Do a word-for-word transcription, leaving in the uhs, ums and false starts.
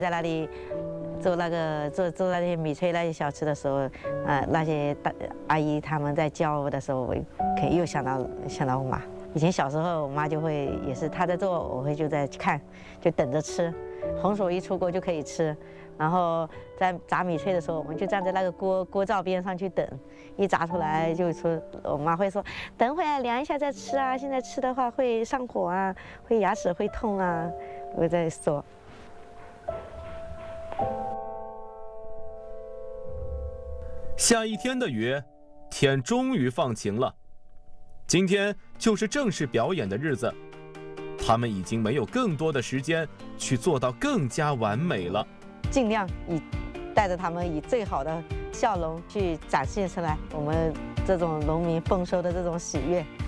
在那里做那个做做那些米炊那些小吃的时候，呃，那些大阿姨他们在教我的时候，我可以又想到想到我妈。以前小时候，我妈就会也是她在做，我会就在看，就等着吃。红薯一出锅就可以吃，然后在炸米炊的时候，我们就站在那个锅锅灶边上去等，一炸出来就说，我妈会说，等会儿凉一下再吃啊，现在吃的话会上火啊，会牙齿会痛啊，我在说。 下一天的雨，天终于放晴了。今天就是正式表演的日子，他们已经没有更多的时间去做到更加完美了。 尽量以带着他们以最好的笑容去展现出来我们这种农民丰收的这种喜悦。